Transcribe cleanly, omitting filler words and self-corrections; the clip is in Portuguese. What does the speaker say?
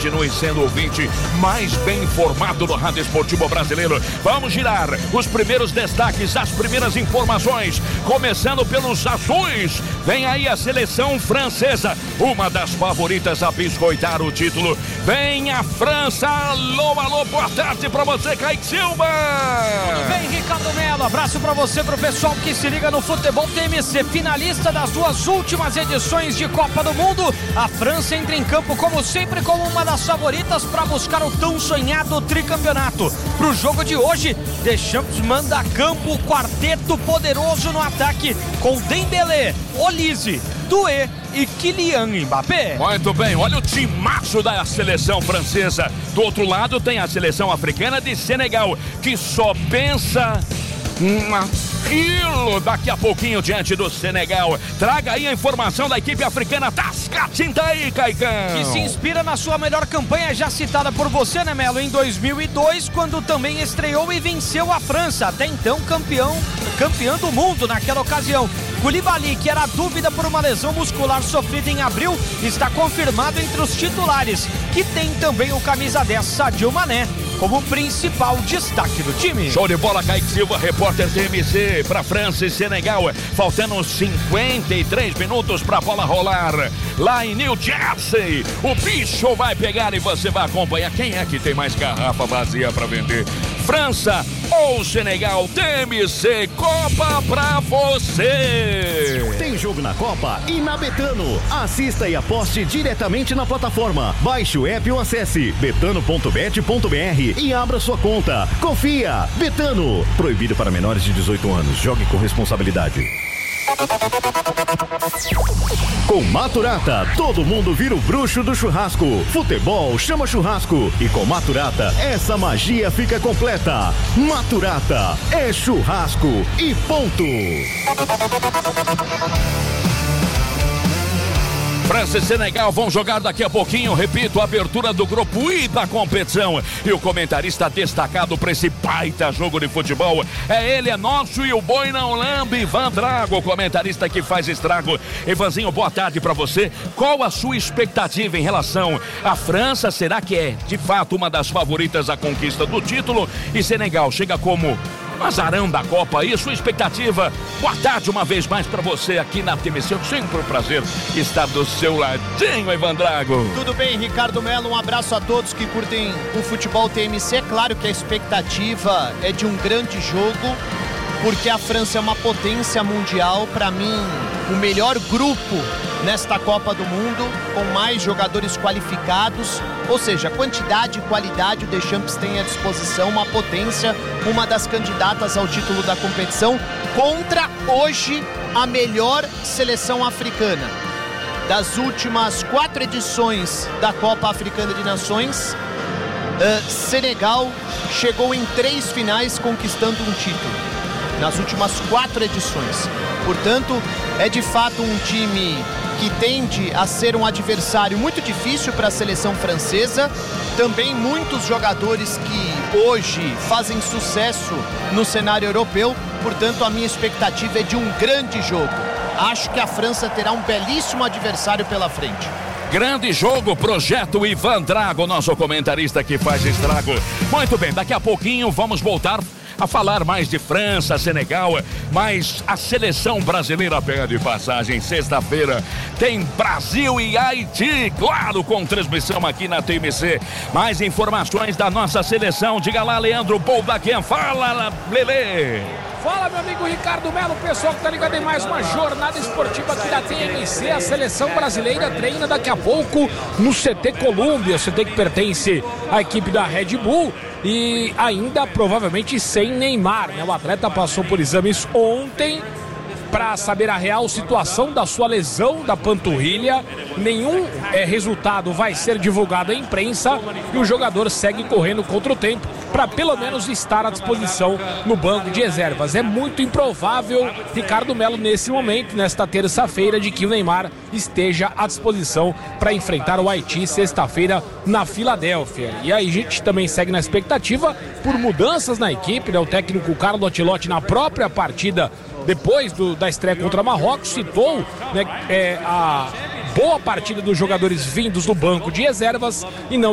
continue sendo o ouvinte mais bem informado do Rádio Esportivo Brasileiro. Vamos girar os primeiros destaques, as primeiras informações, começando pelos azuis. Vem aí a seleção francesa, uma das favoritas a biscoitar o título. Vem a França. Alô, alô, boa tarde pra você, Kaique Silva. Tudo bem, Ricardo Melo? Abraço pra você, pro pessoal que se liga no Futebol TMC. Finalista das duas últimas edições de Copa do Mundo, a França entra em campo como sempre como uma das favoritas para buscar o tão sonhado tricampeonato. Pro jogo de hoje, Deschamps manda a campo o quarteto poderoso no ataque com Dembélé, Olise, Doué e Kylian Mbappé. Muito bem, olha o timaço da seleção francesa. Do outro lado tem a seleção africana de Senegal, que só pensa naquilo daqui a pouquinho diante do Senegal. Traga aí a informação da equipe africana. Tasca tinta aí, Caicão. Que se inspira na sua melhor campanha já citada por você, né, Melo? Em 2002, quando também estreou e venceu a França. Até então campeã do mundo naquela ocasião. Koulibaly, que era dúvida por uma lesão muscular sofrida em abril, está confirmado entre os titulares, que tem também o camisa 10 Sadio Mané como principal destaque do time. Show de bola, Kaique Silva, repórter TMC para França e Senegal. Faltando 53 minutos para a bola rolar lá em New Jersey. O bicho vai pegar e você vai acompanhar. Quem é que tem mais garrafa vazia para vender? França ou Senegal? TMC Copa pra você. Tem jogo na Copa e na Betano. Assista e aposte diretamente na plataforma. Baixe o app ou acesse betano.bet.br e abra sua conta. Confia. Betano. Proibido para menores de 18 anos. Jogue com responsabilidade. Com Maturata, todo mundo vira o bruxo do churrasco. Futebol chama churrasco. E com Maturata, essa magia fica completa. Maturata é churrasco e ponto. França e Senegal vão jogar daqui a pouquinho, repito, a abertura do grupo I da competição. E o comentarista destacado para esse baita jogo de futebol é ele, é nosso e o boi não lambe, Ivan Drago, o comentarista que faz estrago. Ivanzinho, boa tarde para você. Qual a sua expectativa em relação à França? Será que é de fato uma das favoritas à conquista do título? E Senegal chega como azarão da Copa aí, sua expectativa? Boa tarde uma vez mais pra você aqui na TMC. Sempre um prazer estar do seu ladinho, Ivan Drago. Tudo bem, Ricardo Melo, um abraço a todos que curtem o futebol TMC. É claro que a expectativa é de um grande jogo, porque a França é uma potência mundial. Para mim, o melhor grupo nesta Copa do Mundo, com mais jogadores qualificados, ou seja, quantidade e qualidade o Deschamps tem à disposição, uma potência, uma das candidatas ao título da competição, contra hoje a melhor seleção africana. Das últimas 4 edições da Copa Africana de Nações, Senegal chegou em 3 finais conquistando um título, nas últimas 4 edições. Portanto, é de fato um time que tende a ser um adversário muito difícil para a seleção francesa. Também muitos jogadores que hoje fazem sucesso no cenário europeu. Portanto, a minha expectativa é de um grande jogo. Acho que a França terá um belíssimo adversário pela frente. Grande jogo, projeto Ivan Drago, nosso comentarista que faz estrago. Muito bem, daqui a pouquinho vamos voltar a falar mais de França, Senegal, mas a seleção brasileira pega de passagem. Sexta-feira tem Brasil e Haiti, claro, com transmissão aqui na TMC. Mais informações da nossa seleção. Diga lá, Leandro Boldaquian. Fala, Lelê. Fala, meu amigo Ricardo Melo, pessoal que tá ligado em mais uma jornada esportiva aqui da TMC. A seleção brasileira treina daqui a pouco no CT Colômbia, CT que pertence à equipe da Red Bull, e ainda provavelmente sem Neymar, né? O atleta passou por exames ontem para saber a real situação da sua lesão da panturrilha. Nenhum resultado vai ser divulgado à imprensa e o jogador segue correndo contra o tempo para pelo menos estar à disposição no banco de reservas. É muito improvável, Ricardo Melo, nesse momento, nesta terça-feira, de que o Neymar esteja à disposição para enfrentar o Haiti sexta-feira na Filadélfia. E aí a gente também segue na expectativa por mudanças na equipe, né? O técnico Carlo Ancelotti, na própria partida depois da estreia contra Marrocos, citou, né, a boa partida dos jogadores vindos do banco de reservas e não